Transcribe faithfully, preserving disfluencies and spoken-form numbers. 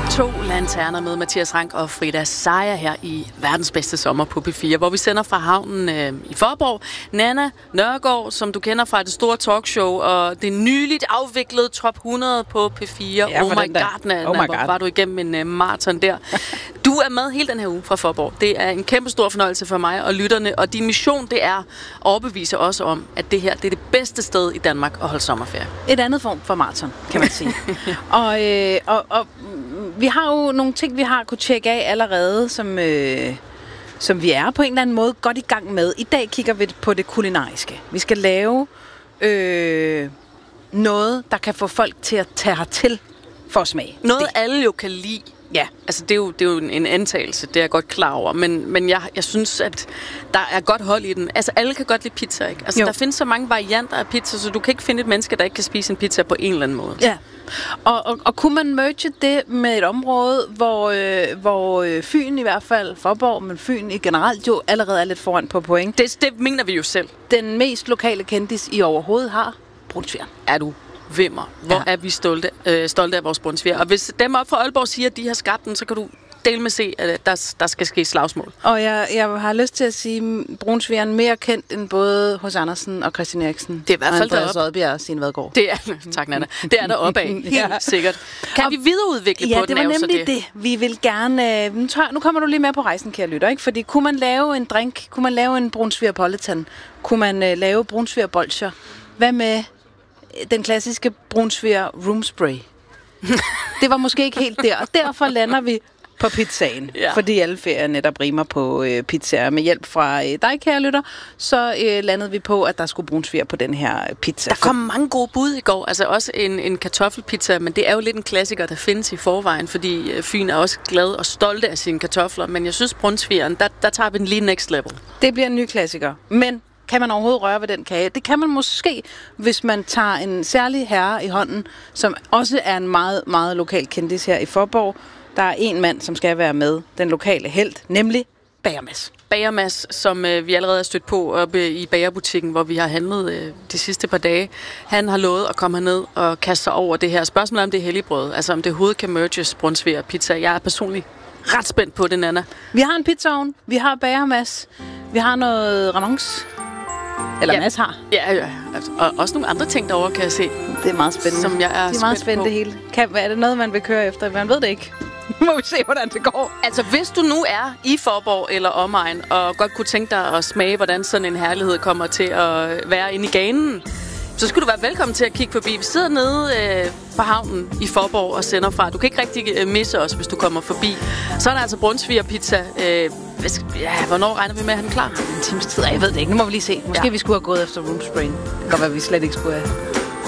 To lanterner med Mathias Rank og Frida Seier her i verdens bedste sommer på P fire, hvor vi sender fra havnen øh, i Faaborg. Nanna Nørgaard, som du kender fra det store talkshow, og det nyligt afviklede top hundrede på P fire. Ja, oh my god, Nanna, oh my hvor god. var du igennem en uh, maraton der. Du er med hele den her uge fra Faaborg. Det er en kæmpe stor fornøjelse for mig og lytterne, og din mission, det er at overbevise os om, at det her det er det bedste sted i Danmark at holde sommerferie. Et andet form for maraton, kan man sige. og, øh, og, og vi har jo nogle ting, vi har kunne tjekke af allerede, som, øh, som vi er på en eller anden måde godt i gang med. I dag kigger vi på det kulinariske. Vi skal lave øh, noget, der kan få folk til at tage hertil for at smage. Noget det. alle jo kan lide. Ja. Altså, det er jo, det er jo en antagelse, det er jeg godt klar over, men, men jeg, jeg synes, at der er godt hold i den. Altså, alle kan godt lide pizza, ikke? Altså, jo. Der findes så mange varianter af pizza, så du kan ikke finde et menneske, der ikke kan spise en pizza på en eller anden måde. Ja, og, og, og kunne man merge det med et område, hvor, øh, hvor øh, Fyn i hvert fald, Faaborg, men Fyn i generelt jo allerede er lidt foran på point. Det, det mener vi jo selv. Den mest lokale kendis i overhovedet har brunsviger. Er du vimmer. Hvor ja. er vi stolte, øh, stolte af vores brunsviger. Og hvis dem op fra Aalborg siger, at de har skabt den, så kan du dele med se, at der, der skal ske slagsmål. Og jeg, jeg har lyst til at sige, brunsvigeren mere kendt end både hos Andersen og Christian Eriksen. Det er i hvert fald Andreas Odbjerg og Signe Vadgaard. Det er, tak Nanna. Det er der opad, helt ja. sikkert. Kan og, vi videreudvikle ja, på den? Ja, det var nemlig det? det. Vi vil gerne... Øh, nu, tør, nu kommer du lige med på rejsen, kære lytter, ikke? Fordi kunne man lave en drink, kunne man lave en brunsvigerpolitan, kunne man øh, lave brunsvigerbolcher. Hvad med den klassiske brunsviger room spray? Det var måske ikke helt der, og derfor lander vi på pizzaen, ja. fordi alle ferier netop rimer på øh, pizzaer. Med hjælp fra øh, dig, kære lytter, så øh, landede vi på, at der skulle brunsviger på den her pizza. Der kom mange gode bud i går, altså også en, en kartoffelpizza, men det er jo lidt en klassiker, der findes i forvejen, fordi øh, Fyn er også glad og stolte af sine kartofler, men jeg synes, brunsvigeren, der, der tager vi den lige next level. Det bliver en ny klassiker, men kan man overhovedet røre ved den kage? Det kan man måske, hvis man tager en særlig herre i hånden, som også er en meget, meget lokal kendis her i Faaborg. Der er en mand, som skal være med, den lokale helt, nemlig Bager Mads. Bager Mads, som øh, vi allerede har stødt på oppe i bagerbutikken, hvor vi har handlet øh, de sidste par dage. Han har lovet at komme herned og kaste sig over det her spørgsmål om det helligbrød. Altså om det overhovedet kan merges brunsviger pizza. Jeg er personligt ret spændt på det, Nanna. Vi har en pizzaovn, vi har Bager Mads, vi har noget ramons. Eller ja. Mads har. Ja, ja. Og også nogle andre ting derovre, kan jeg se. Det er meget spændende. Som jeg er det er meget spændende det hele. Kan, er det noget, man vil køre efter? Man ved det ikke. Nu må vi se, hvordan det går. Altså, hvis du nu er i Faaborg eller omegn, og godt kunne tænke dig at smage, hvordan sådan en herlighed kommer til at være inde i ganen, så skulle du være velkommen til at kigge forbi. Vi sidder nede øh, på havnen i Faaborg og sender fra. Du kan ikke rigtig øh, misse os, hvis du kommer forbi. Så er der altså brunsvigerpizza. Øh, ja, hvornår regner vi med, at han er klar? En times tid, jeg ved det ikke. Nu må vi lige se. Måske ja. vi skulle have gået efter room sprayen. Det kan godt være, vi slet ikke skulle have.